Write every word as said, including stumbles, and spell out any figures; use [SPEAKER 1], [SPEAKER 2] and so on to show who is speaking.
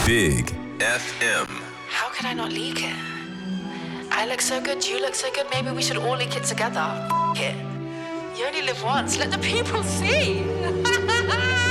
[SPEAKER 1] Big F M.
[SPEAKER 2] How could I not leak it? I look so good, you look so good, maybe we should all leak it together. F it. You only live once, let the people see.